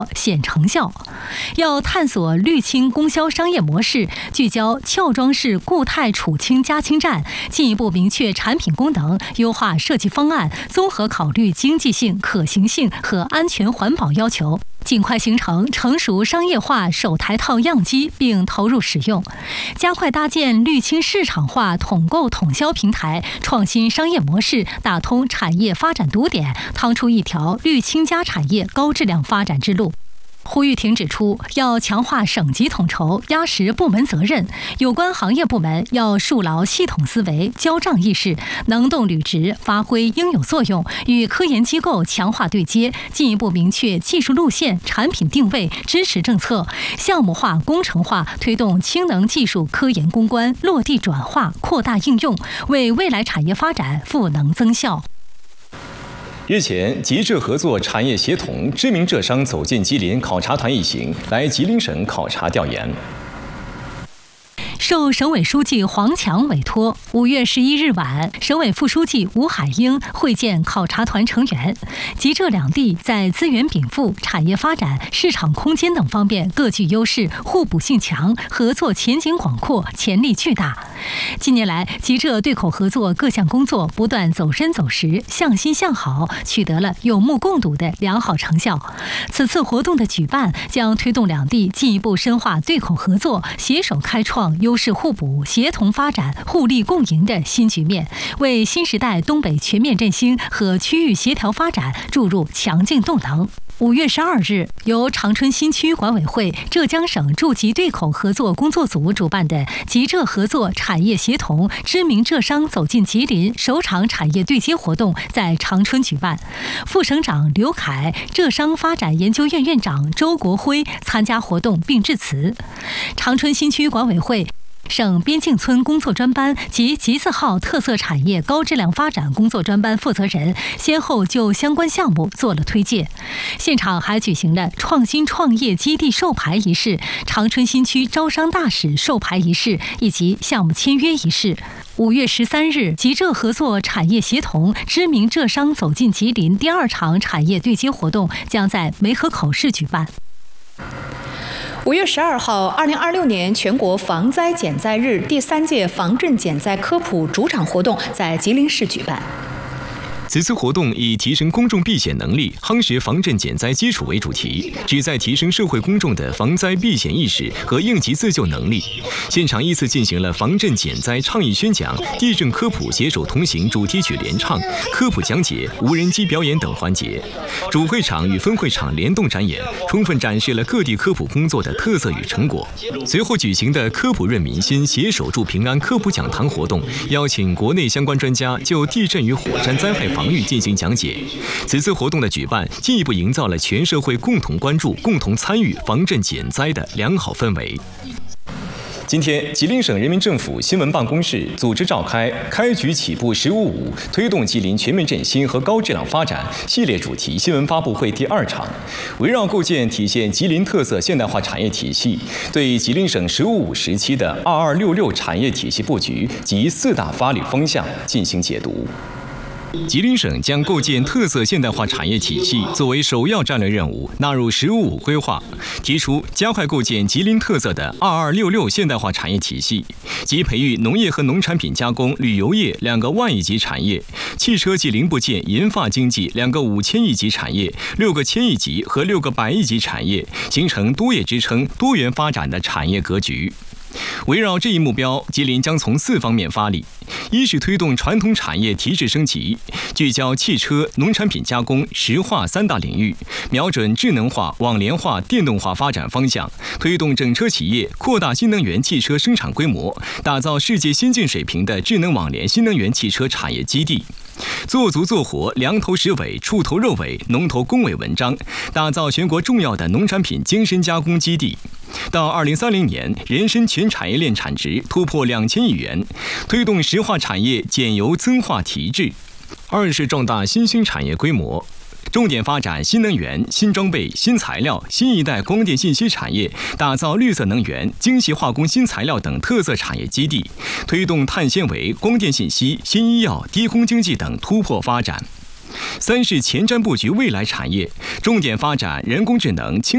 显成效。要探索绿氢供销商业模式，聚焦壳装式固态储氢加氢站，进一步明确产品功能，优化设计方案，综合考虑经济性、可行性和安全环保要求，尽快形成成熟商业化首台套样机并投入使用，加快搭建绿氢市场化统购统销平台，创新商业模式，打通产业发展堵点，趟出一条绿氢加产业高质量发展之路。胡玉婷指出，要强化省级统筹，压实部门责任，有关行业部门要树牢系统思维、交账意识，能动履职，发挥应有作用，与科研机构强化对接，进一步明确技术路线、产品定位、支持政策，项目化、工程化，推动氢能技术科研攻关、落地转化、扩大应用，为未来产业发展赋能增效。 日前，吉浙合作产业协同知名浙商走进吉林考察团一行来吉林省考察调研。 受省委书记黄强委托，5月11日晚，省委副书记吴海英会见考察团成员。吉浙两地在资源禀赋、产业发展、市场空间等方面各具优势，互补性强，合作前景广阔，潜力巨大。近年来，吉浙对口合作各项工作不断走深走实，向新向好，取得了有目共睹的良好成效。此次活动的举办将推动两地进一步深化对口合作，携手开创优势互补、协同发展、互利共赢的新局面，为新时代东北全面振兴和区域协调发展注入强劲动能。5月12日，由长春新区管委会、浙江省驻吉对口合作工作组主办的吉浙合作产业协同知名浙商走进吉林首场产业对接活动在长春举办。副省长刘凯、浙商发展研究院院长周国辉参加活动并致辞。长春新区管委会、省边境村工作专班及吉字号特色产业高质量发展工作专班负责人先后就相关项目做了推介。现场还举行了创新创业基地授牌仪式、长春新区招商大使授牌仪式以及项目签约仪式。5月13日，吉浙合作产业协同知名浙商走进吉林第2场产业对接活动将在梅河口市举办。 5月12号，2026年全国防灾减灾日第3届防震减灾科普主场活动在吉林市举办。 此次活动以提升公众避险能力、夯实防震减灾基础为主题，旨在提升社会公众的防灾避险意识和应急自救能力。现场依次进行了防震减灾倡议宣讲、地震科普携手同行主题曲联唱、科普讲解、无人机表演等环节。主会场与分会场联动展演，充分展示了各地科普工作的特色与成果。随后举行的科普润民心、携手助平安科普讲堂活动，邀请国内相关专家就地震与火山灾害防御进行讲解。此次活动的举办，进一步营造了全社会共同关注、共同参与防震减灾的良好氛围。今天，吉林省人民政府新闻办公室组织召开“开局起步15.5，推动吉林全面振兴和高质量发展”系列主题新闻发布会第2场，围绕构建体现吉林特色现代化产业体系，对吉林省15.5时期的2266产业体系布局及4大发力方向进行解读。吉林省将构建特色现代化产业体系作为首要战略任务，纳入15.5规划，提出加快构建吉林特色的2266现代化产业体系，即培育农业和农产品加工、旅游业2个万亿级产业，汽车及零部件银发经济2个5000亿级产业，6个1000亿级和6个100亿级产业，形成多业支撑、多元发展的产业格局。围绕这一目标，吉林将从4方面发力：一是推动传统产业提质升级，聚焦汽车、农产品加工、石化3大领域，瞄准智能化、网联化、电动化发展方向，推动整车企业扩大新能源汽车生产规模，打造世界先进水平的智能网联新能源汽车产业基地。做足做活粮头实尾、畜头肉尾、农头工尾文章，打造全国重要的农产品精深加工基地。到2030年，人参全产业链产值突破2000亿元，推动石化产业减油增化提质。二是壮大新兴产业规模，重点发展新能源、新装备、新材料、新一代光电信息产业，打造绿色能源、精细化工新材料等特色产业基地，推动碳纤维、光电信息、新医药、低空经济等突破发展。三是前瞻布局未来产业，重点发展人工智能、